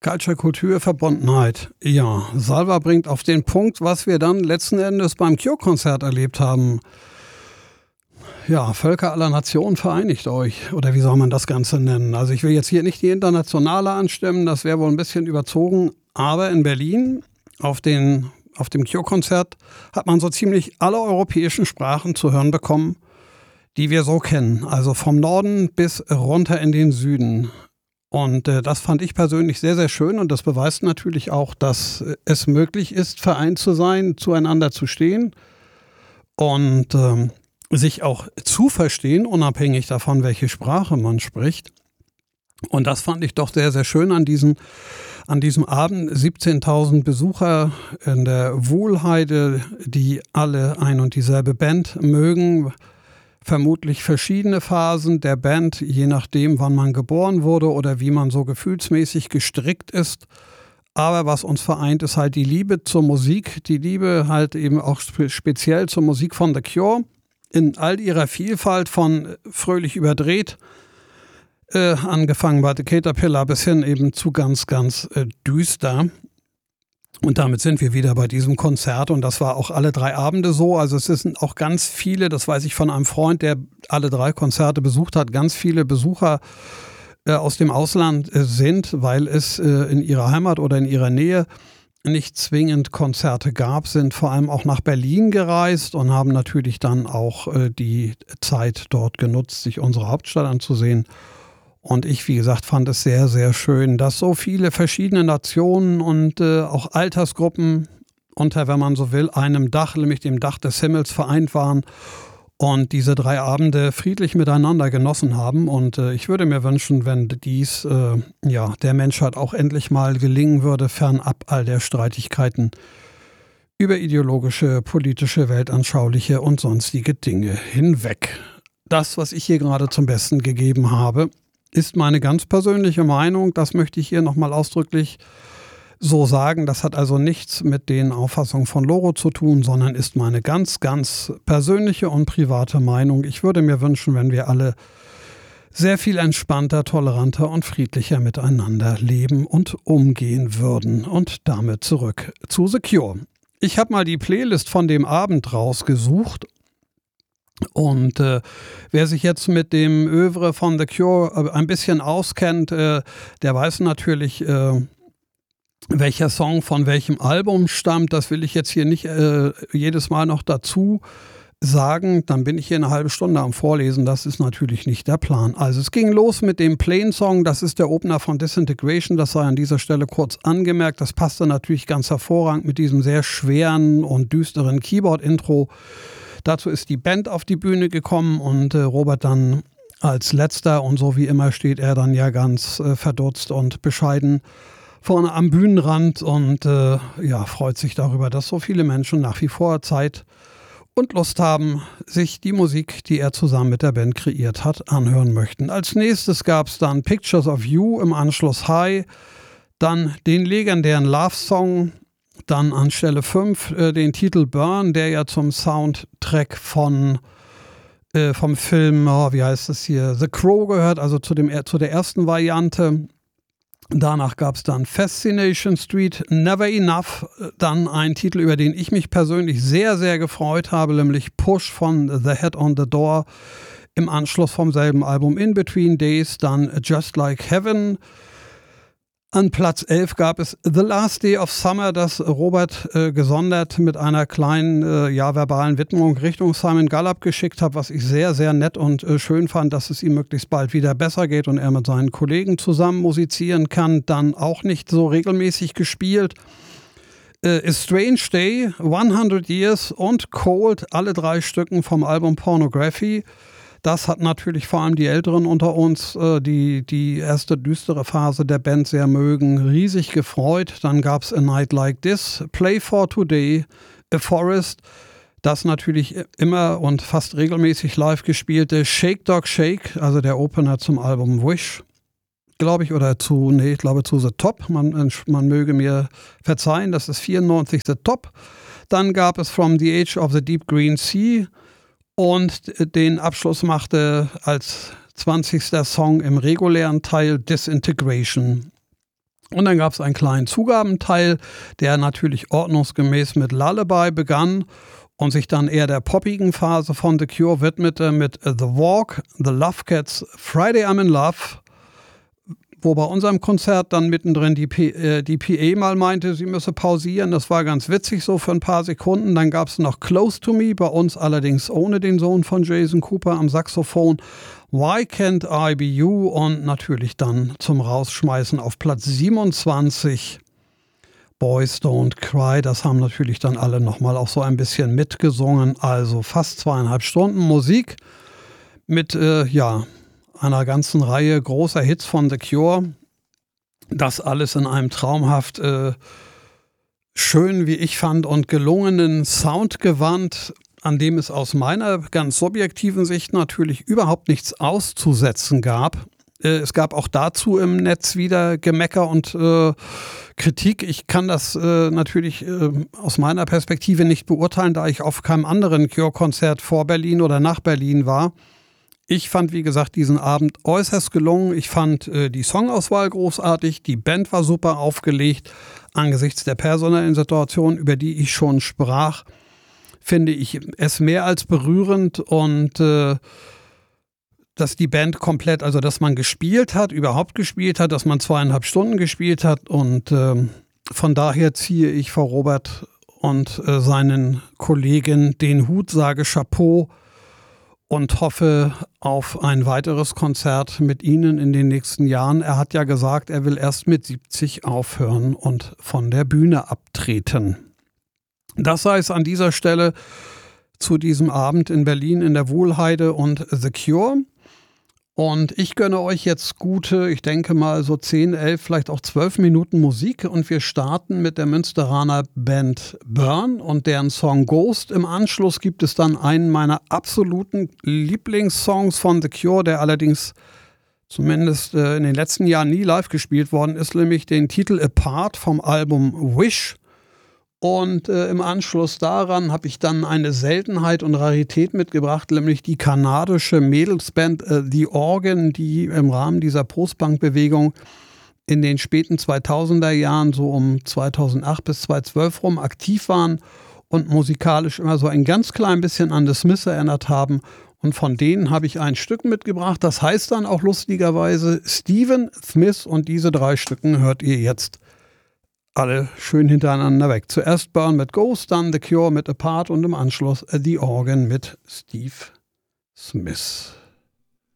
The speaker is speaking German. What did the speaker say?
Culture, Kultur, Verbundenheit. Ja, Salva bringt auf den Punkt, was wir dann letzten Endes beim Cure-Konzert erlebt haben. Ja, Völker aller Nationen, vereinigt euch. Oder wie soll man das Ganze nennen? Also ich will jetzt hier nicht die Internationale anstimmen, das wäre wohl ein bisschen überzogen. Aber in Berlin auf dem Cure-Konzert hat man so ziemlich alle europäischen Sprachen zu hören bekommen, die wir so kennen. Also vom Norden bis runter in den Süden. Und das fand ich persönlich sehr, sehr schön. Und das beweist natürlich auch, dass es möglich ist, vereint zu sein, zueinander zu stehen und sich auch zu verstehen, unabhängig davon, welche Sprache man spricht. Und das fand ich doch sehr, sehr schön an diesem Abend. 17.000 Besucher in der Wuhlheide, die alle ein und dieselbe Band mögen. Vermutlich verschiedene Phasen der Band, je nachdem, wann man geboren wurde oder wie man so gefühlsmäßig gestrickt ist. Aber was uns vereint, ist halt die Liebe zur Musik, die Liebe halt eben auch speziell zur Musik von The Cure in all ihrer Vielfalt, von fröhlich überdreht, angefangen bei The Caterpillar bis hin eben zu ganz, ganz düster. Und damit sind wir wieder bei diesem Konzert und das war auch alle 3 Abende so. Also es sind auch ganz viele, das weiß ich von einem Freund, der alle 3 Konzerte besucht hat, ganz viele Besucher aus dem Ausland sind, weil es in ihrer Heimat oder in ihrer Nähe nicht zwingend Konzerte gab, sind vor allem auch nach Berlin gereist und haben natürlich dann auch die Zeit dort genutzt, sich unsere Hauptstadt anzusehen. Und ich, wie gesagt, fand es sehr, sehr schön, dass so viele verschiedene Nationen und auch Altersgruppen unter, wenn man so will, einem Dach, nämlich dem Dach des Himmels, vereint waren und diese 3 Abende friedlich miteinander genossen haben. Und ich würde mir wünschen, wenn dies der Menschheit auch endlich mal gelingen würde, fernab all der Streitigkeiten über ideologische, politische, weltanschauliche und sonstige Dinge hinweg. Das, was ich hier gerade zum Besten gegeben habe, ist meine ganz persönliche Meinung. Das möchte ich hier nochmal ausdrücklich so sagen. Das hat also nichts mit den Auffassungen von Loro zu tun, sondern ist meine ganz, ganz persönliche und private Meinung. Ich würde mir wünschen, wenn wir alle sehr viel entspannter, toleranter und friedlicher miteinander leben und umgehen würden. Und damit zurück zu The Cure. Ich habe mal die Playlist von dem Abend rausgesucht. Und wer sich jetzt mit dem Œuvre von The Cure ein bisschen auskennt, der weiß natürlich, welcher Song von welchem Album stammt. Das will ich jetzt hier nicht jedes Mal noch dazu sagen. Dann bin ich hier eine halbe Stunde am Vorlesen. Das ist natürlich nicht der Plan. Also es ging los mit dem Plain Song. Das ist der Opener von Disintegration. Das sei an dieser Stelle kurz angemerkt. Das passte natürlich ganz hervorragend mit diesem sehr schweren und düsteren Keyboard-Intro. Dazu ist die Band auf die Bühne gekommen und Robert dann als Letzter. Und so wie immer steht er dann ja ganz verdutzt und bescheiden vorne am Bühnenrand und freut sich darüber, dass so viele Menschen nach wie vor Zeit und Lust haben, sich die Musik, die er zusammen mit der Band kreiert hat, anhören möchten. Als nächstes gab es dann Pictures of You, im Anschluss High, dann den legendären Love-Song, dann an Stelle 5 den Titel Burn, der ja zum Soundtrack vom Film, wie heißt es hier, The Crow gehört, also zu der ersten Variante. Danach gab es dann Fascination Street, Never Enough, dann ein Titel, über den ich mich persönlich sehr, sehr gefreut habe, nämlich Push von The Head on the Door, im Anschluss vom selben Album In Between Days, dann Just Like Heaven. An Platz 11 gab es The Last Day of Summer, das Robert gesondert mit einer kleinen verbalen Widmung Richtung Simon Gallup geschickt hat, was ich sehr, sehr nett und schön fand, dass es ihm möglichst bald wieder besser geht und er mit seinen Kollegen zusammen musizieren kann. Dann auch nicht so regelmäßig gespielt. A Strange Day, 100 Years und Cold, alle 3 Stücken vom Album Pornography. Das hat natürlich vor allem die Älteren unter uns, die erste düstere Phase der Band sehr mögen, riesig gefreut. Dann gab es A Night Like This, Play for Today, A Forest, das natürlich immer und fast regelmäßig live gespielte Shake Dog Shake, also der Opener zum Album Wish, glaube ich, ich glaube zu The Top. Man möge mir verzeihen, das ist 94 The Top. Dann gab es From the Age of the Deep Green Sea, und den Abschluss machte als 20. Song im regulären Teil Disintegration. Und dann gab es einen kleinen Zugabenteil, der natürlich ordnungsgemäß mit Lullaby begann und sich dann eher der poppigen Phase von The Cure widmete mit The Walk, The Love Cats, Friday I'm in Love, wo bei unserem Konzert dann mittendrin die PA mal meinte, sie müsse pausieren. Das war ganz witzig so für ein paar Sekunden. Dann gab es noch Close to Me, bei uns allerdings ohne den Sohn von Jason Cooper am Saxophon. Why Can't I Be You und natürlich dann zum Rausschmeißen auf Platz 27 Boys Don't Cry. Das haben natürlich dann alle nochmal auch so ein bisschen mitgesungen. Also fast 2,5 Stunden Musik mit, einer ganzen Reihe großer Hits von The Cure. Das alles in einem traumhaft schön, wie ich fand, und gelungenen Soundgewand, an dem es aus meiner ganz subjektiven Sicht natürlich überhaupt nichts auszusetzen gab. Es gab auch dazu im Netz wieder Gemecker und Kritik. Ich kann das natürlich aus meiner Perspektive nicht beurteilen, da ich auf keinem anderen Cure-Konzert vor Berlin oder nach Berlin war. Ich fand, wie gesagt, diesen Abend äußerst gelungen. Ich fand die Songauswahl großartig, die Band war super aufgelegt. Angesichts der personellen Situation, über die ich schon sprach, finde ich es mehr als berührend und dass die Band komplett, also dass man gespielt hat, überhaupt gespielt hat, dass man 2,5 Stunden gespielt hat und von daher ziehe ich vor Robert und seinen Kollegen den Hut, sage Chapeau und hoffe auf ein weiteres Konzert mit Ihnen in den nächsten Jahren. Er hat ja gesagt, er will erst mit 70 aufhören und von der Bühne abtreten. Das sei es an dieser Stelle zu diesem Abend in Berlin in der Wohlheide und The Cure. Und ich gönne euch jetzt gute, ich denke mal so 10, 11, vielleicht auch 12 Minuten Musik. Und wir starten mit der Münsteraner Band Burn und deren Song Ghost. Im Anschluss gibt es dann einen meiner absoluten Lieblingssongs von The Cure, der allerdings zumindest in den letzten Jahren nie live gespielt worden ist, nämlich den Titel Apart vom Album Wish. Und im Anschluss daran habe ich dann eine Seltenheit und Rarität mitgebracht, nämlich die kanadische Mädelsband The Organ, die im Rahmen dieser Postpunk-Bewegung in den späten 2000er Jahren, so um 2008 bis 2012 rum, aktiv waren und musikalisch immer so ein ganz klein bisschen an The Smiths erinnert haben. Und von denen habe ich ein Stück mitgebracht, das heißt dann auch lustigerweise Stephen Smith, und diese 3 Stücken hört ihr jetzt alle schön hintereinander weg. Zuerst Burn mit Ghost, dann The Cure mit Apart und im Anschluss The Organ mit Steve Smith.